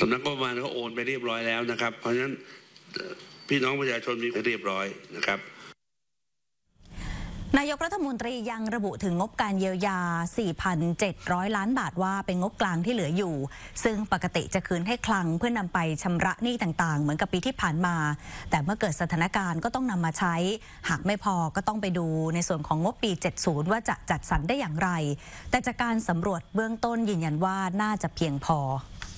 ำนักงบประมาณก็โอนไปเรียบร้อยแล้วนะครับเพราะฉะนั้นพี่น้องประชาชนมีเรียบร้อยนะครับนายกรัฐมนตรียังระบุถึงงบการเยียวยา 4,700 ล้านบาทว่าเป็นงบกลางที่เหลืออยู่ซึ่งปกติจะคืนให้คลังเพื่อนำไปชำระหนี้ต่างๆเหมือนกับปีที่ผ่านมาแต่เมื่อเกิดสถานการณ์ก็ต้องนำมาใช้หากไม่พอก็ต้องไปดูในส่วนของงบปี 70 ว่าจะจัดสรรได้อย่างไรแต่จากการสำรวจเบื้องต้นยืนยันว่าน่าจะเพียงพอ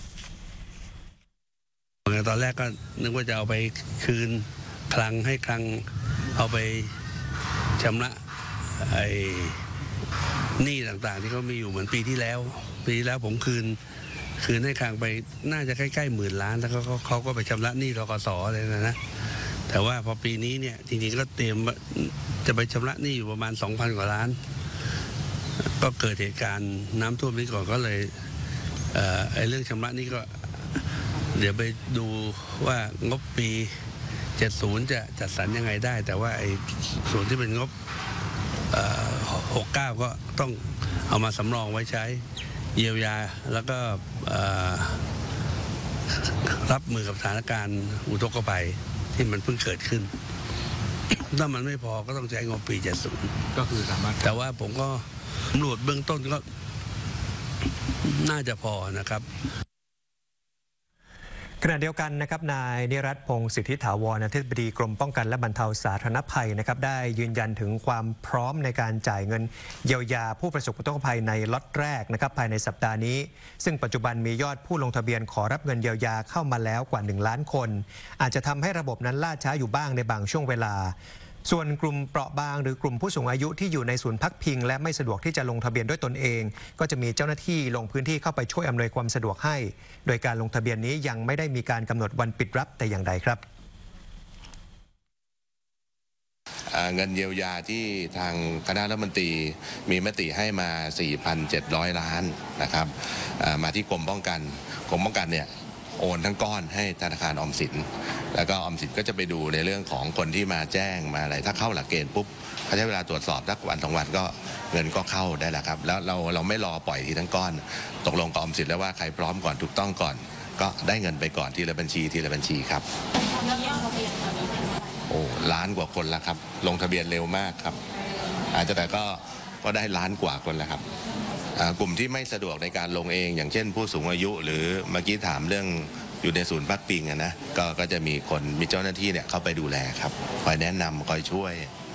ตอนแรกก็นึกว่าจะเอาไปคืนคลังให้คลังเอาไปชำระหนี้ต่างๆที่เขามีอยู่เหมือนปีที่แล้วผมคืนให้คลังไปน่าจะใกล้ๆ10,000 ล้านแล้วเขาก็ไปชำระหนี้ธกสเลยนะแต่ว่าพอปีนี้เนี่ยจริงๆก็เตรียมจะไปชำระหนี้อยู่ประมาณ 2,000 กว่าล้านก็เกิดเหตุการณ์น้ำท่วมนี้ก่อนก็เลยเรื่องชำระหนี้ก็เดี๋ยวไปดูว่างบปี 70 จะจัดสรรยังไงได้แต่ว่าส่วนที่เป็นงบ69 ก็ต้องเอามาสำรองไว้ใช้เยียวยาแล้วก็รับมือกับสถานการณ์อุทกภัยที่มันเพิ่งเกิดขึ้นถ้ามันไม่พอก็ต้องใช้งบปี 70 ก็คือสามารถแต่ว่าผมก็สำรวจเบื้องต้นก็น่าจะพอนะครับขณะเดียวกันนะครับนายนิรัตน์พงศ์สิทธิถาวรอธิบดีกรมป้องกันและบรรเทาสาธารณภัยนะครับได้ยืนยันถึงความพร้อมในการจ่ายเงินเยียวยาผู้ประสบอุทกภัยในล็อตแรกนะครับภายในสัปดาห์นี้ซึ่งปัจจุบันมียอดผู้ลงทะเบียนขอรับเงินเยียวยาเข้ามาแล้วกว่า1 ล้านคนอาจจะทำให้ระบบนั้นล่าช้าอยู่บ้างในบางช่วงเวลาส่วนกลุ่มเปราะบางหรือกลุ่มผู้สูงอายุที่อยู่ในศูนย์พักพิงและไม่สะดวกที่จะลงทะเบียนด้วยตนเองก็จะมีเจ้าหน้าที่ลงพื้นที่เข้าไปช่วยอำนวยความสะดวกให้โดยการลงทะเบียนนี้ยังไม่ได้มีการกำหนดวันปิดรับแต่อย่างใดครับเงินเยียวยาที่ทางคณะรัฐมนตรีมีมติให้มา 4,700 ล้านนะครับมาที่กรมป้องกันเนี่ยโอนทั้งก้อนให้ธนาคารออมสินแล้วก็ออมสินก็จะไปดูในเรื่องของคนที่มาแจ้งมาอะไรถ้าเข้าหลักเกณฑ์ปุ๊บเขาใช้เวลาตรวจสอบสักวัน2 วันก็เงินก็เข้าได้แล้วครับแล้วเราไม่รอปล่อยทีทั้งก้อนตกลงกับออมสินแล้วว่าใครพร้อมก่อนถูกต้องก่อนก็ได้เงินไปก่อนทีละบัญชีครับโอ้ล้านกว่าคนแล้วครับลงทะเบียนเร็วมากครับอาจจะแต่ก็ได้ล้านกว่าคนแล้วครับกลุ่มที่ไม่สะดวกในการลงเองอย่างเช่นผู้สูงอายุหรือเมื่อกี้ถามเรื่องอยู่ในศูนย์พักพิงนะก็จะมีเจ้าหน้าที่เนี่ยเข้าไปดูแลครับคอยแนะนำคอยช่วย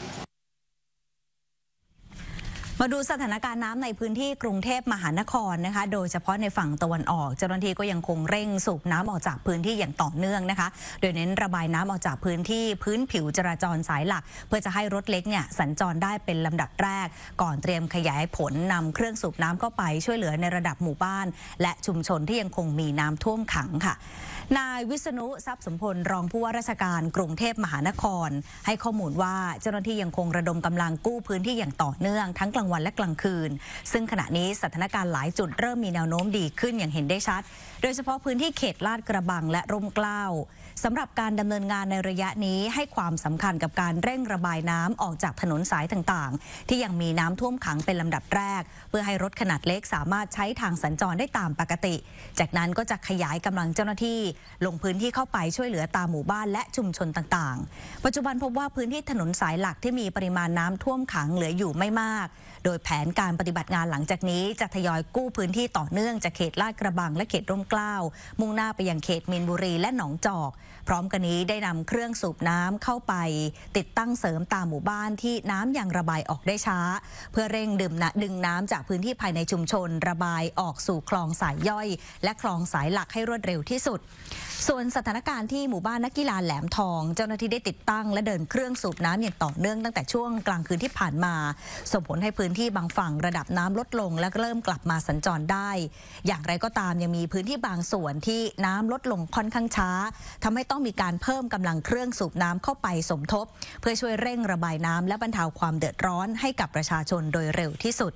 มาดูสถานการณ์น้ำในพื้นที่กรุงเทพมหานครนะคะโดยเฉพาะในฝั่งตะวันออกเจ้าหน้าที่ก็ยังคงเร่งสูบน้ำออกจากพื้นที่อย่างต่อเนื่องนะคะโดยเน้นระบายน้ำออกจากพื้นผิวจราจรสายหลักเพื่อจะให้รถเล็กเนี่ยสัญจรได้เป็นลำดับแรกก่อนเตรียมขยายผลนำเครื่องสูบน้ำเข้าไปช่วยเหลือในระดับหมู่บ้านและชุมชนที่ยังคงมีน้ำท่วมขังค่ะนายวิษณุทรัพย์สมพลรองผู้ว่าราชการกรุงเทพมหานครให้ข้อมูลว่าเจ้าหน้าที่ยังคงระดมกำลังกู้พื้นที่อย่างต่อเนื่องทั้งกลางวันและกลางคืนซึ่งขณะนี้สถานการณ์หลายจุดเริ่มมีแนวโน้มดีขึ้นอย่างเห็นได้ชัดโดยเฉพาะพื้นที่เขตลาดกระบังและร่มเกล้าสำหรับการดำเนินงานในระยะนี้ให้ความสำคัญกับการเร่งระบายน้ำออกจากถนนสายต่างๆที่ยังมีน้ำท่วมขังเป็นลำดับแรกเพื่อให้รถขนาดเล็กสามารถใช้ทางสัญจรได้ตามปกติจากนั้นก็จะขยายกำลังเจ้าหน้าที่ลงพื้นที่เข้าไปช่วยเหลือตามหมู่บ้านและชุมชนต่างๆปัจจุบันพบว่าพื้นที่ถนนสายหลักที่มีปริมาณน้ำท่วมขังเหลืออยู่ไม่มากโดยแผนการปฏิบัติงานหลังจากนี้จะทยอยกู้พื้นที่ต่อเนื่องจากเขตลาดกระบังและเขตร่มเกล้ามุ่งหน้าไปยังเขตมีนบุรีและหนองจอกพร้อมกันนี้ได้นำเครื่องสูบน้ำเข้าไปติดตั้งเสริมตามหมู่บ้านที่น้ำยังระบายออกได้ช้าเพื่อเร่งดึงน้ำจากพื้นที่ภายในชุมชนระบายออกสู่คลองสายย่อยและคลองสายหลักให้รวดเร็วที่สุดส่วนสถานการณ์ที่หมู่บ้านนักกีฬาแหลมทองเจ้าหน้าที่ได้ติดตั้งและเดินเครื่องสูบน้ำอย่างต่อเนื่องตั้งแต่ช่วงกลางคืนที่ผ่านมาส่งผลให้พื้นที่บางฝั่งระดับน้ำลดลงและเริ่มกลับมาสัญจรได้อย่างไรก็ตามยังมีพื้นที่บางส่วนที่น้ำลดลงค่อนข้างช้าทำให้ต้องมีการเพิ่มกำลังเครื่องสูบน้ำเข้าไปสมทบเพื่อช่วยเร่งระบายน้ำและบรรเทาความเดือดร้อนให้กับประชาชนโดยเร็วที่สุด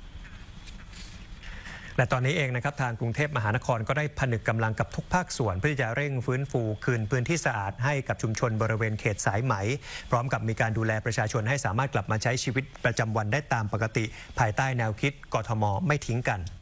และตอนนี้เองนะครับทางกรุงเทพมหานครก็ได้ผนึกกำลังกับทุกภาคส่วนเพื่อจะเร่งฟื้นฟูคืนพื้นที่สะอาดให้กับชุมชนบริเวณเขตสายไหมพร้อมกับมีการดูแลประชาชนให้สามารถกลับมาใช้ชีวิตประจำวันได้ตามปกติภายใต้แนวคิดกทมไม่ทิ้งกัน